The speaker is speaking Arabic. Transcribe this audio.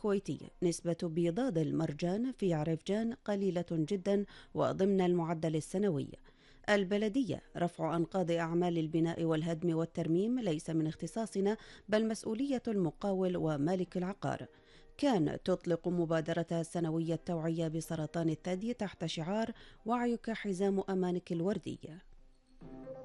الكويتي نسبة بيضاد المرجان في عرفجان قليلة جدا وضمن المعدل السنوي. البلدية: رفع أنقاض أعمال البناء والهدم والترميم ليس من اختصاصنا بل مسؤولية المقاول ومالك العقار. كان تطلق مبادرتها السنوية التوعية بسرطان الثدي تحت شعار وعيك حزام أمانك الوردي.